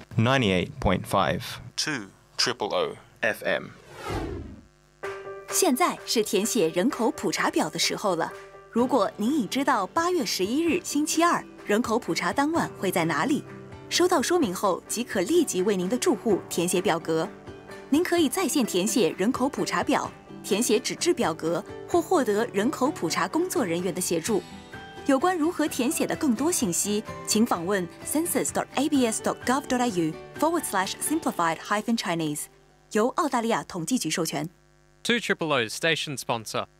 98.5 2 FM。 现在是填写人口普查表的时候了。如果您已知道8月11日星期二人口普查当晚会在哪里，收到说明后即可立即为您的住户填写表格。您可以在线填写人口普查表，填写纸质表格，或获得人口普查工作人员的协助。有关如何填写的更多信息，请访问 census.abs.gov.au/simplified-chinese，由澳大利亚统计局授权。 2 Triple O's station sponsor.